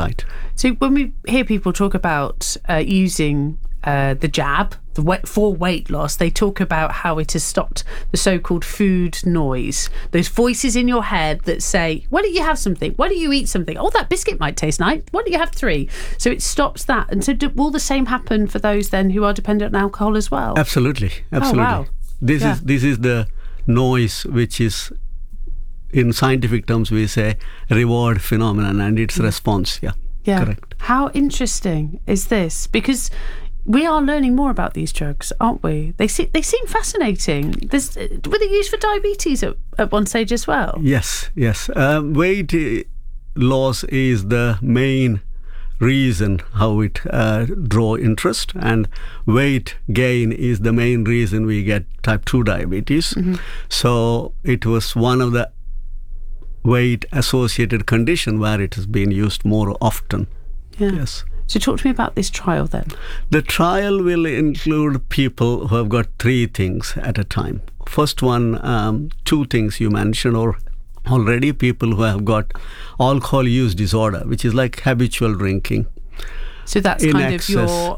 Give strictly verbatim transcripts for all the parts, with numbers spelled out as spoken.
Right. So when we hear people talk about uh, using uh, the jab the weight, for weight loss, they talk about how it has stopped the so-called food noise. Those voices in your head that say, why don't you have something? Why don't you eat something? Oh, that biscuit might taste nice. Why don't you have three? So it stops that. And so do, will the same happen for those then who are dependent on alcohol as well? Absolutely. Absolutely. Oh, wow. This yeah. is this is the noise which is, in scientific terms, we say reward phenomenon and its mm. response. Yeah. Yeah. Correct. How interesting is this? Because we are learning more about these drugs, aren't we? They seem they seem fascinating. There's, were they used for diabetes at, at one stage as well? Yes, yes. Uh, weight loss is the main reason how it uh, draw interest, and weight gain is the main reason we get type two diabetes. Mm-hmm. So it was one of the weight associated condition where it has been used more often. Yeah. Yes. So talk to me about this trial then. The trial will include people who have got three things at a time. First one, um, two things you mentioned or already, people who have got alcohol use disorder, which is like habitual drinking. So that's in kind excess. of your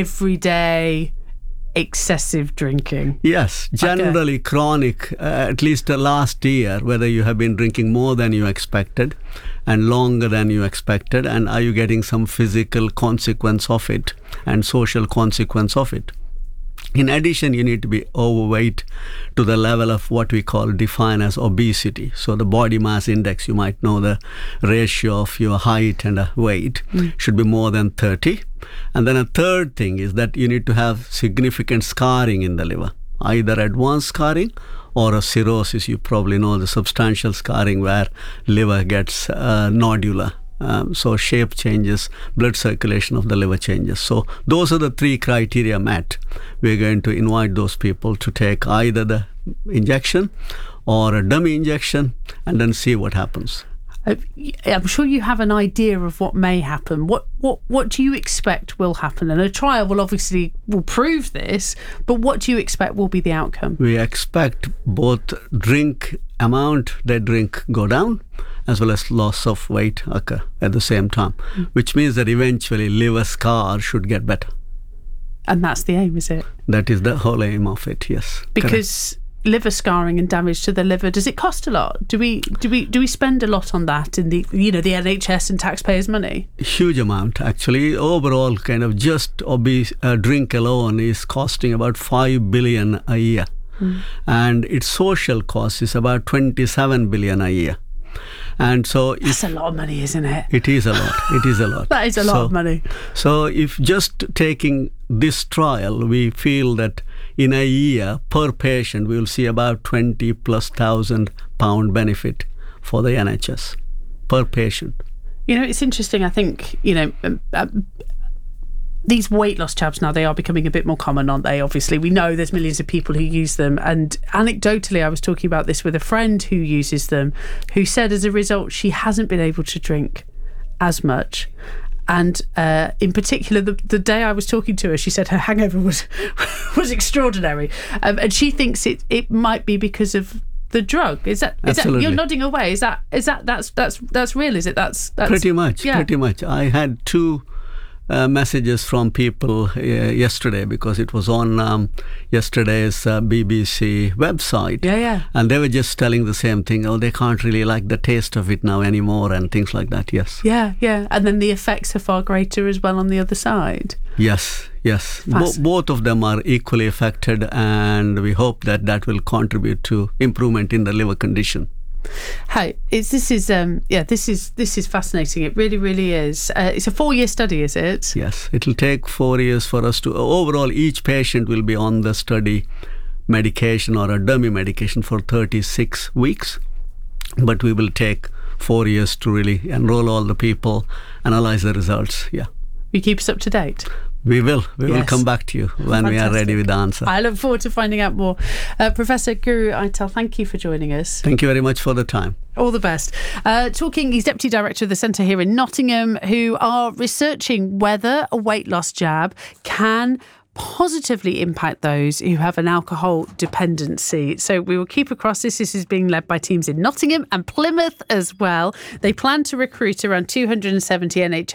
everyday excessive drinking. Yes, generally okay. chronic, uh, at least the last year, whether you have been drinking more than you expected and longer than you expected, and are you getting some physical consequence of it and social consequence of it. In addition, you need to be overweight to the level of what we call define as obesity. So the body mass index, you might know the ratio of your height and weight mm. should be more than thirty. And then a third thing is that you need to have significant scarring in the liver, either advanced scarring or a cirrhosis. You probably know the substantial scarring where liver gets uh, nodular. Um, so shape changes, blood circulation of the liver changes. So those are the three criteria met. We're going to invite those people to take either the injection or a dummy injection and then see what happens. I'm sure you have an idea of what may happen. What what what do you expect will happen? And a trial will obviously will prove this, but what do you expect will be the outcome? We expect both drink amount they drink go down as well as loss of weight occur at the same time, mm. which means that eventually liver scar should get better. And that's the aim, is it? That is the whole aim of it, yes. Because correct. Liver scarring and damage to the liver, does it cost a lot? Do we do we do we spend a lot on that in the you know the N H S and taxpayers' money? Huge amount actually. Overall, kind of just obese uh, drink alone is costing about five billion a year, mm. and its social cost is about twenty-seven billion a year. And so that's if, a lot of money, isn't it? It is a lot. It is a lot. That is a so, lot of money. So if just taking this trial, we feel that in a year per patient, we will see about twenty plus thousand pound benefit for the N H S per patient. You know, it's interesting. I think, you know, uh, these weight loss jabs now, they are becoming a bit more common, aren't they? Obviously, we know there's millions of people who use them. And anecdotally, I was talking about this with a friend who uses them, who said as a result, she hasn't been able to drink as much. And uh, in particular, the, the day I was talking to her, she said her hangover was was extraordinary. Um, and she thinks it, it might be because of the drug. Is that, is that you're nodding away? Is that is that that's that's that's real? Is it? That's, that's pretty much. Yeah. Pretty much. I had two uh, messages from people uh, yesterday because it was on um, yesterday's uh, B B C website. Yeah, yeah. And they were just telling the same thing. Oh, they can't really like the taste of it now anymore and things like that. Yes. Yeah, yeah. And then the effects are far greater as well on the other side. Yes, yes. Bo- both of them are equally affected, and we hope that that will contribute to improvement in the liver condition. Hey, it's, this is um, yeah, this is this is fascinating. It really, really is. Uh, it's a four-year study, is it? Yes, it will take four years for us to. Overall, each patient will be on the study medication or a dummy medication for thirty-six weeks, but we will take four years to really enroll all the people, analyze the results. Yeah. You keep us up to date. We will. We yes. will come back to you when Fantastic. we are ready with the answer. I look forward to finding out more. Uh, Professor Guru Aital, thank you for joining us. Thank you very much for the time. All the best. Uh, talking, he's Deputy Director of the Centre here in Nottingham, who are researching whether a weight loss jab can positively impact those who have an alcohol dependency. So we will keep across this. This is being led by teams in Nottingham and Plymouth as well. They plan to recruit around two hundred seventy N H S